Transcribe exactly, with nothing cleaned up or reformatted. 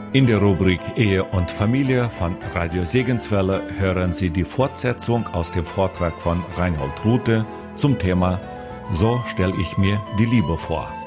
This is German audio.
In der Rubrik Ehe und Familie von Radio Segenswelle hören Sie die Fortsetzung aus dem Vortrag von Reinhold Rute zum Thema So stelle ich mir die Liebe vor.